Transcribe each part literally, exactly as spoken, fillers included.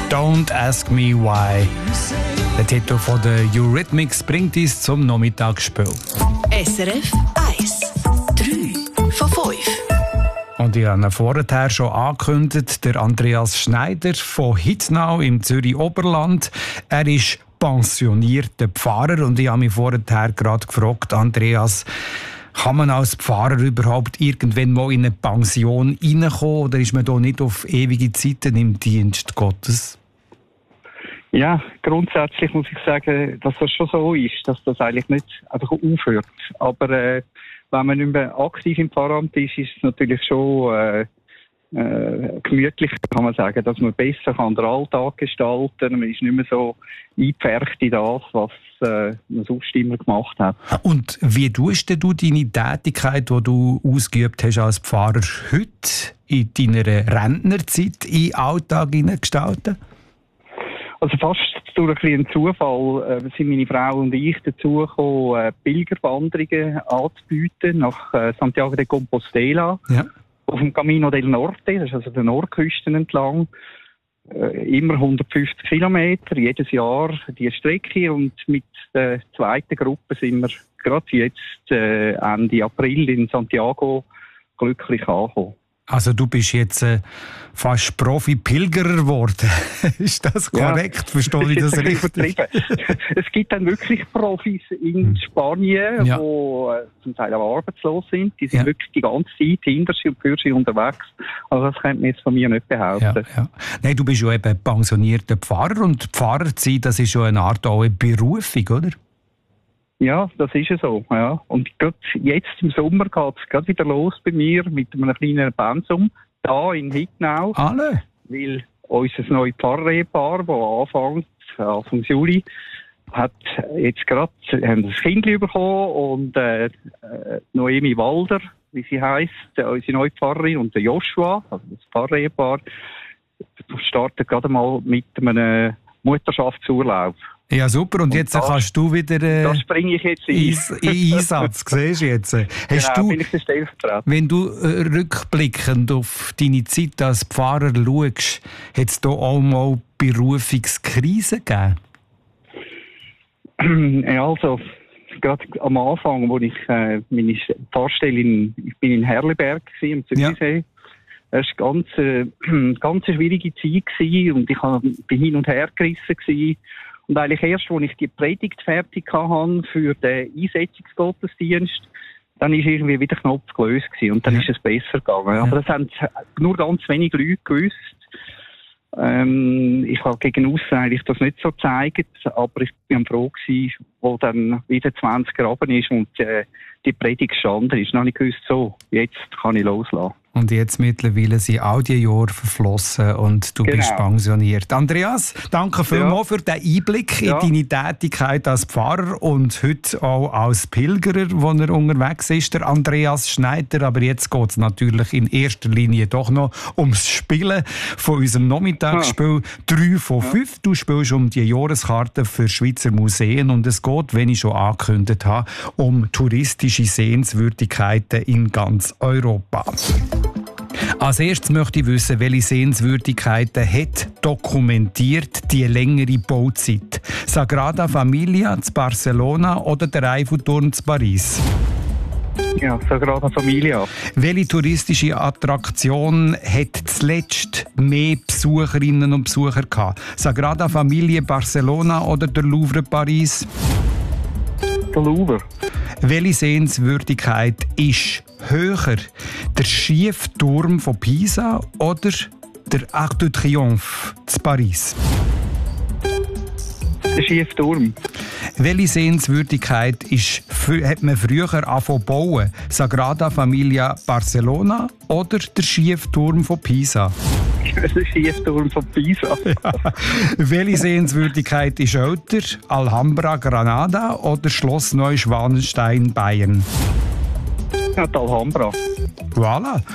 Don't Ask Me Why. Der Titel von der Eurythmics bringt uns zum Nachmittagsspiel. S R F eins. drei von fünf. Und ich habe ihn vorher schon angekündigt, der Andreas Schneider von Hitznau im Zürich-Oberland. Er ist pensionierter Pfarrer und ich habe mich vorher gerade gefragt, Andreas, kann man als Pfarrer überhaupt irgendwann mal in eine Pension reinkommen oder ist man da nicht auf ewige Zeiten im Dienst Gottes? Ja, grundsätzlich muss ich sagen, dass das schon so ist, dass das eigentlich nicht einfach aufhört. Aber äh, wenn man nicht mehr aktiv im Pfarramt ist, ist es natürlich schon äh, äh, gemütlich, kann man sagen, dass man besser kann den Alltag gestalten kann. Man ist nicht mehr so eingepfercht in das, was äh, man sonst immer gemacht hat. Und wie tust du deine Tätigkeit, die du ausgeübt hast als Pfarrer, heute in deiner Rentnerzeit in den Alltag gestalten? Also fast durch ein einen Zufall äh, sind meine Frau und ich dazu gekommen, äh, Pilgerwanderungen anzubieten nach äh, Santiago de Compostela. Ja. Auf dem Camino del Norte, das ist also der Nordküste entlang. Äh, immer hundertfünfzig Kilometer, jedes Jahr die Strecke. Und mit der zweiten Gruppe sind wir gerade jetzt äh, Ende April in Santiago glücklich angekommen. Also du bist jetzt äh, fast Profi-Pilgerer geworden. Ist das korrekt? Ja, Verstehe ich das, das richtig? Es gibt dann wirklich Profis in hm. Spanien, die ja. äh, zum Teil auch arbeitslos sind. Die sind ja. wirklich die ganze Zeit hinter sie und für sie unterwegs. Also das könnte man jetzt von mir nicht behaupten. Ja, ja. Nein, du bist ja eben pensionierter Pfarrer und Pfarrer zu sein, das ist ja eine Art auch eine Berufung, oder? Ja, das ist ja so. Ja. Und gerade jetzt im Sommer geht es gerade wieder los bei mir mit einem kleinen Pensum da in Hitznau. Alle? Weil unser neues Pfarrehepaar, das anfängt, Anfang Juli, hat jetzt gerade ein Kind bekommen und äh, Noemi Walder, wie sie heisst, unsere neue Pfarrerin, und der Joshua, also das Pfarrehepaar, startet gerade mal mit einem Mutterschaftsurlaub. Ja, super. Und, und jetzt das, kannst du wieder äh, das springe ich jetzt ein. in Einsatz. Siehst du jetzt? Hast genau, du, bin ich der Stellvertreter. Wenn du äh, rückblickend auf deine Zeit als Pfarrer schaust, hat es da auch mal Berufungskrisen gegeben? Ja, also gerade am Anfang, wo ich äh, meine Pfarrstelle in, ich bin in Herliberg gsi, am Zürichsee. Ja. Es war eine ganz, äh, ganz schwierige Zeit gewesen und ich hab, bin hin und her gerissen gewesen. Und eigentlich erst, als ich die Predigt fertig hatte für den Einsetzungsgottesdienst, dann ist irgendwie wieder Knopf gelöst gewesen und dann ja. ist es besser gegangen. Ja. Aber das haben nur ganz wenige Leute gewusst. Ähm, ich habe gegen aussen eigentlich das nicht so gezeigt, aber ich bin froh gewesen, wo dann wieder zwanzig graben ist und äh, die Predigt gestanden ist. Dann habe ich gewusst, so, jetzt kann ich loslassen. Und jetzt mittlerweile sind all die Jahre verflossen und du genau. bist pensioniert. Andreas, danke vielmals ja. für den Einblick ja. in deine Tätigkeit als Pfarrer und heute auch als Pilgerer, wo er unterwegs ist, der Andreas Schneider. Aber jetzt geht es natürlich in erster Linie doch noch ums Spielen von unserem Nachmittagsspiel. Ja. Drei von fünf. Du spielst um die Jahreskarte für Schweizer Museen und es geht, wenn ich schon angekündigt habe, um touristische Sehenswürdigkeiten in ganz Europa. Als erstes möchte ich wissen, welche Sehenswürdigkeiten hat dokumentiert die längere Bauzeit? Sagrada Familia zu Barcelona oder der Eiffelturm zu Paris? Ja, Sagrada Familia. Welche touristische Attraktion hat zuletzt mehr Besucherinnen und Besucher gehabt? Sagrada Familia Barcelona oder der Louvre Paris? Der Louvre. Welche Sehenswürdigkeit ist höher? Der Schiefturm von Pisa oder der Arc de Triomphe zu Paris? Der Schiefturm. Welche Sehenswürdigkeit ist, hat man früher angefangen zu bauen? Sagrada Familia Barcelona oder der Schiefturm von Pisa? Der Schiefturm von Pisa. Ja. Welche Sehenswürdigkeit ist älter? Alhambra Granada oder Schloss Neuschwanstein Bayern? Ja, die Alhambra. Voilà.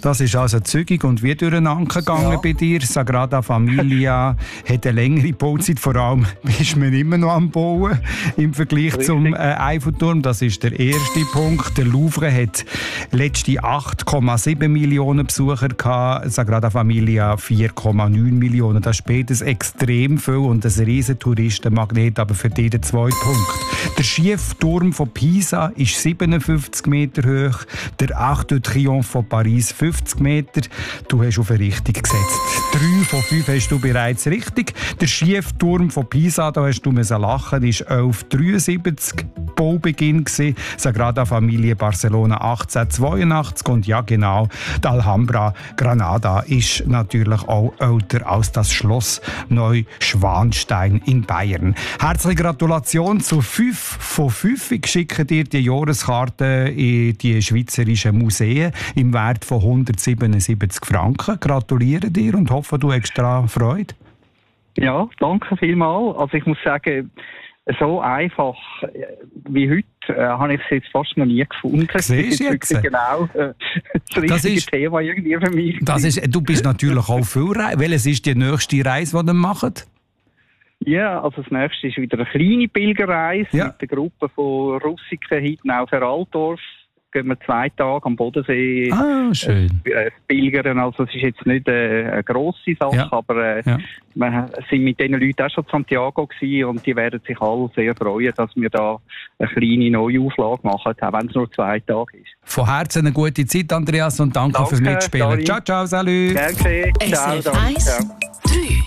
Das ist also zügig und wie durcheinander gegangen ja. bei dir. Sagrada Familia hat eine längere Bauzeit, vor allem ist man immer noch am Bauen im Vergleich Richtig. zum äh, Eiffelturm. Das ist der erste Punkt. Der Louvre hat letzte acht Komma sieben Millionen Besucher gehabt, Sagrada Familia vier Komma neun Millionen. Das ist beides extrem viel und ein riesen Touristenmagnet, aber für die der zweite Punkt. Der Schiffturm von Pisa ist siebenundfünfzig Meter hoch, der Arc de Triomphe von Paris fünfzig Meter. Du hast auf eine Richtung gesetzt. Drei von fünf hast du bereits richtig. Der Schiffturm von Pisa, da hast du müssen lachen, ist elf Komma dreiundsiebzig Baubeginn gewesen. Sagrada Familia Barcelona achtzehnhundertzweiundachtzig und ja genau, die Alhambra Granada ist natürlich auch älter als das Schloss Neuschwanstein in Bayern. Herzliche Gratulation zu fünf von fünf. Ich schicke dir die Jahreskarte in die schweizerischen Museen im Wert von hundertsiebenundsiebzig Franken. Gratuliere dir und hoffe, du hast daran Freude. Ja, danke vielmals. Also ich muss sagen, so einfach wie heute äh, habe ich es jetzt fast noch nie gefunden. Das ist jetzt genau äh, das richtige das ist, Thema irgendwie für mich. Das ist, du bist natürlich auch viel Reise. Welches ist die nächste Reise, die ihr macht? Ja, also das nächste ist wieder eine kleine Pilgerreise ja. mit der Gruppe von Russiken hinten auf Altdorf. Gehen wir zwei Tage am Bodensee ah, schön. Äh, pilgern. Also es ist jetzt nicht äh, eine grosse Sache, ja. aber äh, ja. wir sind mit diesen Leuten auch schon in Santiago gewesen und die werden sich alle sehr freuen, dass wir da eine kleine Neuauflage machen, auch wenn es nur zwei Tage ist. Von Herzen eine gute Zeit, Andreas, und danke, danke fürs Mitspielen. Sorry. Ciao, ciao, salut. Danke, ciao, danke.